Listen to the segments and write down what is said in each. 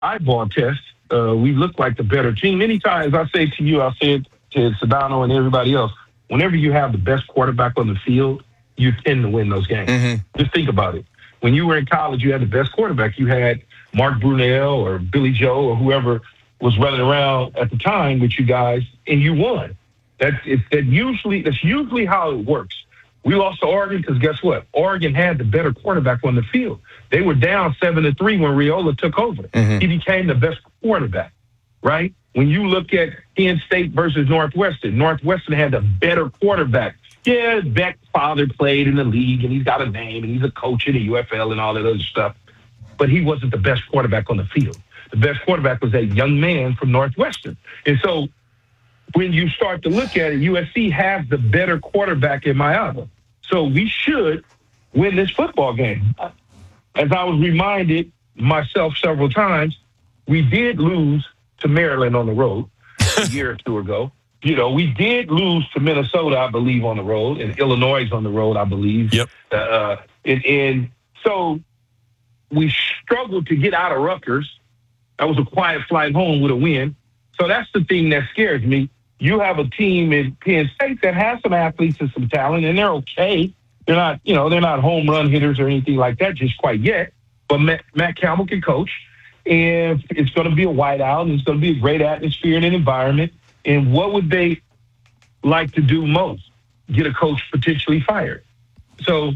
eyeball test, we look like the better team. Many times I say to you, I said to Sedano and everybody else, whenever you have the best quarterback on the field, you tend to win those games. Just think about it. When you were in college, you had the best quarterback. You had Mark Brunell or Billy Joe or whoever was running around at the time with you guys, and you won. That's usually how it works. We lost to Oregon because guess what? Oregon had the better quarterback on the field. They were down 7-3 when Raiola took over. He became the best quarterback, right? When you look at Penn State versus Northwestern had the better quarterback. Yeah, Beck's father played in the league, and he's got a name, and he's a coach in the UFL and all that other stuff. But he wasn't the best quarterback on the field. The best quarterback was that young man from Northwestern. And so when you start to look at it, USC has the better quarterback in Maiava. So we should win this football game. As I was reminded myself several times, we did lose to Maryland on the road a year or two ago. You know, we did lose to Minnesota, I believe, on the road, and Illinois on the road, I believe. Yep. And so we struggled to get out of Rutgers. That was a quiet flight home with a win. So that's the thing that scares me. You have a team in Penn State that has some athletes and some talent, and they're okay. They're not home run hitters or anything like that just quite yet. But Matt Campbell can coach, and it's going to be a whiteout, and it's going to be a great atmosphere and an environment. And what would they like to do most? Get a coach potentially fired. So,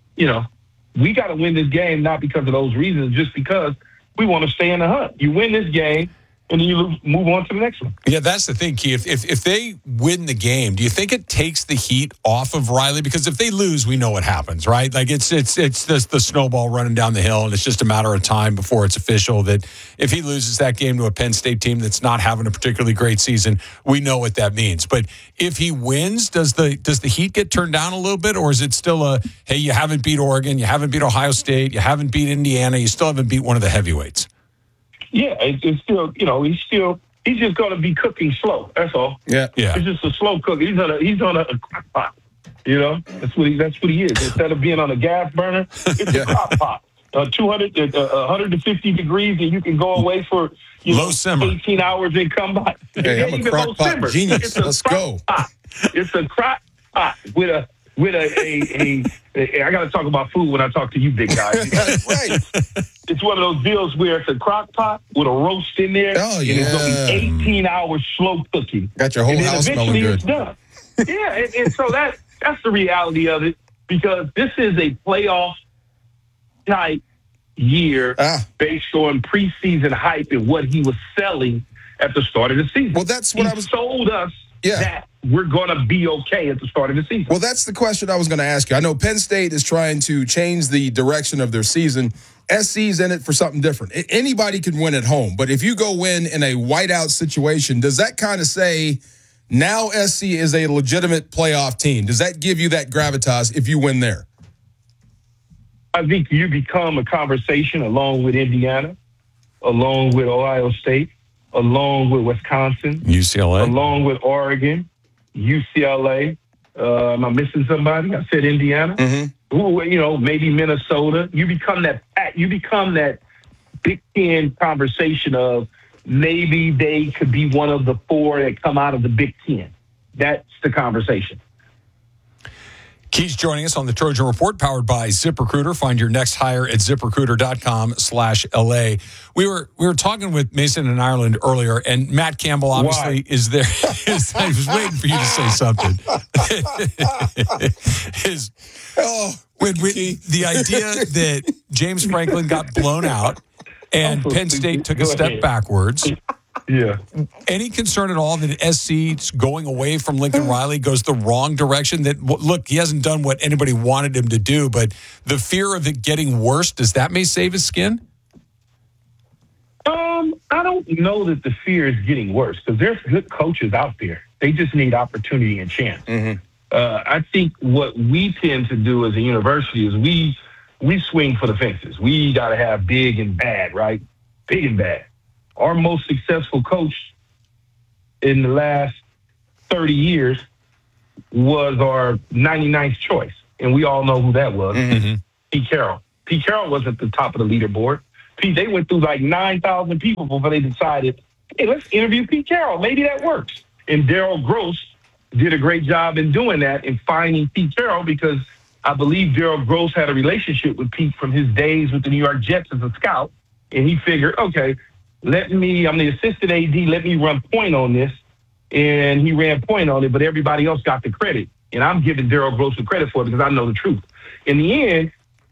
we got to win this game, not because of those reasons, just because we want to stay in the hunt. You win this game, and then you move on to the next one. Yeah, that's the thing, Key. If they win the game, do you think it takes the heat off of Riley? Because if they lose, we know what happens, right? Like it's the snowball running down the hill, and it's just a matter of time before it's official that if he loses that game to a Penn State team that's not having a particularly great season, we know what that means. But if he wins, does the heat get turned down a little bit, or is it still hey, you haven't beat Oregon, you haven't beat Ohio State, you haven't beat Indiana, you still haven't beat one of the heavyweights? Yeah, it's still, he's just going to be cooking slow. That's all. Yeah. It's just a slow cook. He's on a crock pot. That's what he is. Instead of being on a gas burner, it's a crock pot. 150 degrees, and you can go away for low simmer 18 hours and come back. Hey, I'm a crock pot genius. Let's go. It's a crock pot with a I got to talk about food when I talk to you, big guy. Right. It's one of those deals where it's a crock pot with a roast in there. Oh, yeah. And it's going to be 18 hours slow cooking. Got your whole house smelling good. It's done. Yeah, and so that's the reality of it, because this is a playoff type year based on preseason hype and what he was selling at the start of the season. Well, that's what he sold us that we're going to be okay at the start of the season. Well, that's the question I was going to ask you. I know Penn State is trying to change the direction of their season. SC's in it for something different. Anybody can win at home, but if you go win in a whiteout situation, does that kind of say now SC is a legitimate playoff team? Does that give you that gravitas if you win there? I think you become a conversation along with Indiana, along with Ohio State, along with Wisconsin, UCLA, along with Oregon, UCLA. Am I missing somebody? I said Indiana. Mm-hmm. Maybe Minnesota. You become that Big Ten conversation of maybe they could be one of the four that come out of the Big Ten. That's the conversation. Keith's joining us on the Trojan Report, powered by ZipRecruiter. Find your next hire at ZipRecruiter.com/LA. We were talking with Mason in Ireland earlier, and Matt Campbell obviously is there. I was waiting for you to say something. The idea that James Franklin got blown out and Penn State took a step backwards. Yeah. Any concern at all that SC's going away from Lincoln Riley goes the wrong direction? That, look, he hasn't done what anybody wanted him to do, but the fear of it getting worse, does that may save his skin? I don't know that the fear is getting worse, because there's good coaches out there. They just need opportunity and chance. Mm-hmm. I think what we tend to do as a university is we swing for the fences. We got to have big and bad, right? Big and bad. Our most successful coach in the last 30 years was our 99th choice, and we all know who that was. Mm-hmm. Pete Carroll. Pete Carroll was at the top of the leaderboard. Pete, they went through like 9,000 people before they decided, hey, let's interview Pete Carroll. Maybe that works. And Daryl Gross did a great job in doing that and finding Pete Carroll, because I believe Daryl Gross had a relationship with Pete from his days with the New York Jets as a scout. And he figured, okay, I'm the assistant AD, let me run point on this. And he ran point on it, but everybody else got the credit. And I'm giving Daryl Gross the credit for it because I know the truth. In the end,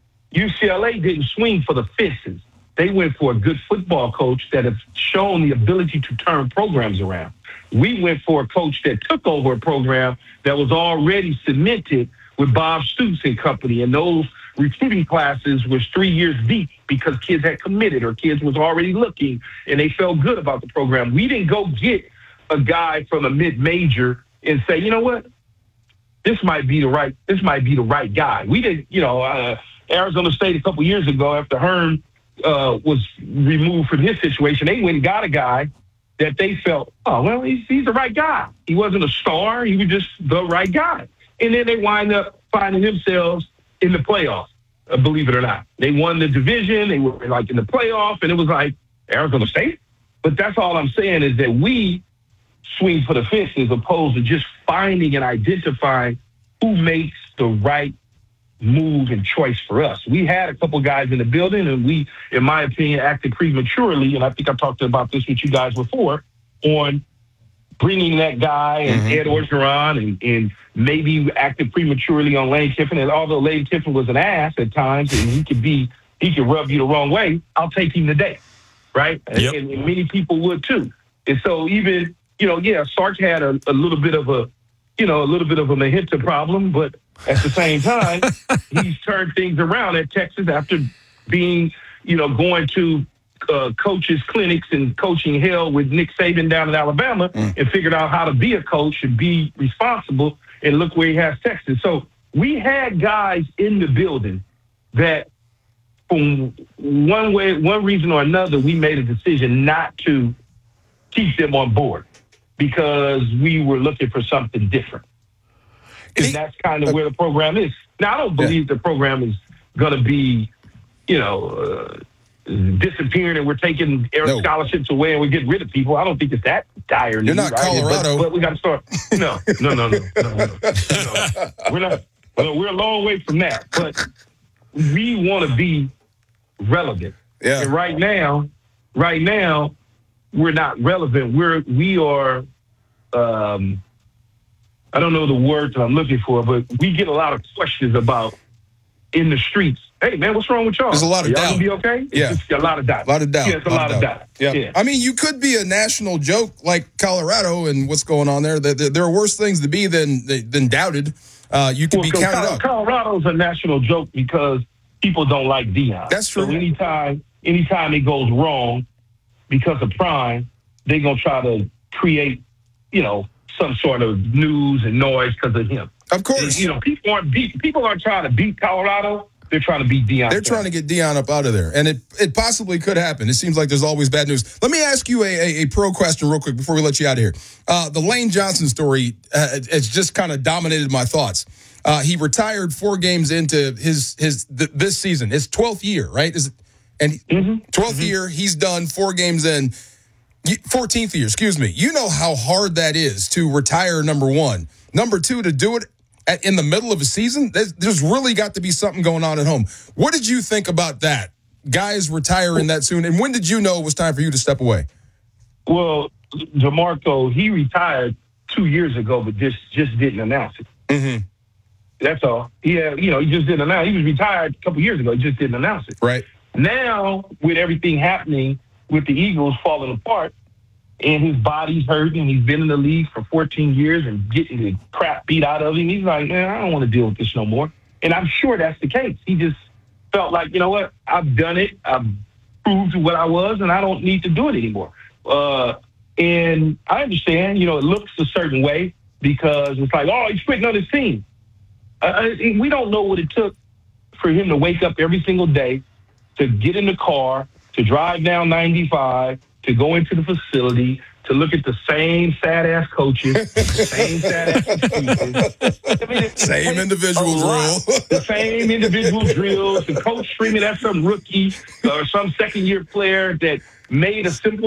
UCLA didn't swing for the fences. They went for a good football coach that has shown the ability to turn programs around. We went for a coach that took over a program that was already cemented with Bob Stoops and company, and those recruiting classes was 3 years deep because kids had committed or kids was already looking, and they felt good about the program. We didn't go get a guy from a mid-major and say, you know what, this might be the right guy. We didn't, Arizona State a couple years ago after Hearn was removed from his situation, they went and got a guy that they felt, oh, well, he's the right guy. He wasn't a star. He was just the right guy. And then they wind up finding themselves in the playoffs, believe it or not. They won the division. They were like in the playoff, and it was like Arizona State. But that's all I'm saying is that we swing for the fences as opposed to just finding and identifying who makes the right move and choice for us. We had a couple guys in the building, and we, in my opinion, acted prematurely. And I think I talked about this with you guys before on bringing that guy and Ed Orgeron and maybe acted prematurely on Lane Kiffin. And although Lane Kiffin was an ass at times and he could rub you the wrong way, I'll take him today. Right. Yep. And many people would too. And so even, Sark had a little bit of a Mahita problem, but at the same time, he's turned things around at Texas after being, going to coaches' clinics and coaching hell with Nick Saban down in Alabama and figured out how to be a coach and be responsible. And look where he has Texas. So we had guys in the building that, from one reason or another, we made a decision not to keep them on board because we were looking for something different. And that's kind of where the program is. Now, I don't believe the program is going to be, disappearing and we're taking scholarships away and we're getting rid of people. I don't think it's that dire. You're not Colorado. But we got to start. No. We're not. Well, we're a long way from that. But we want to be relevant. Yeah. And right now, we're not relevant. We are. I don't know the word that I'm looking for, but we get a lot of questions about in the streets. Hey, man, what's wrong with y'all? There's a lot of doubt. Y'all gonna be okay? Yeah. It's a lot of doubt. Yeah, it's a lot of doubt. Yeah. I mean, you could be a national joke like Colorado and what's going on there. There are worse things to be than doubted. You could be counted up. Colorado's a national joke because people don't like Deion. That's true. So anytime it goes wrong because of Prime, they're going to try to create, some sort of news and noise because of him. Of course. People aren't trying to beat Colorado. They're trying to beat Deion. They're trying to get Deion up out of there. And it possibly could happen. It seems like there's always bad news. Let me ask you a pro question real quick before we let you out of here. The Lane Johnson story, it's just kind of dominated my thoughts. He retired 4 games into this season, his 12th year, right? 12th year, he's done 4 games in. 14th year, excuse me. You know how hard that is to retire, number one. Number two, to do it in the middle of a season. There's really got to be something going on at home. What did you think about that? Guys retiring that soon. And when did you know it was time for you to step away? Well, DeMarco, he retired 2 years ago, but just didn't announce it. Mm-hmm. That's all. He just didn't announce it. He was retired a couple years ago. He just didn't announce it. Right. Now, with everything happening, with the Eagles falling apart and his body's hurting and he's been in the league for 14 years and getting the crap beat out of him, he's like, man, I don't want to deal with this no more. And I'm sure that's the case. He just felt like, you know what, I've done it. I've proved what I was and I don't need to do it anymore. And I understand, it looks a certain way because it's like, oh, he's quitting on his team. We don't know what it took for him to wake up every single day, to get in the car, to drive down 95, to go into the facility, to look at the same sad-ass coaches, same sad-ass excuses. Same individual drill. The same individual drills. The coach screaming at some rookie or some second-year player that made a simple